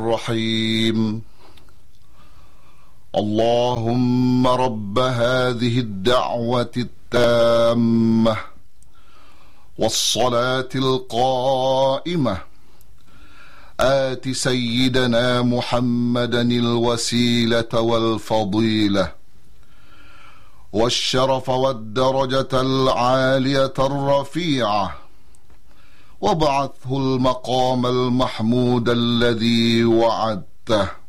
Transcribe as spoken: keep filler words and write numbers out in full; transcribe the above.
الرحيم. اللهم رب هذه الدعوة التامة والصلاة القائمة آت سيدنا محمدا الوسيلة والفضيلة والشرف والدرجة العالية الرفيعة، وابعثه المقام المحمود الذي وعدته.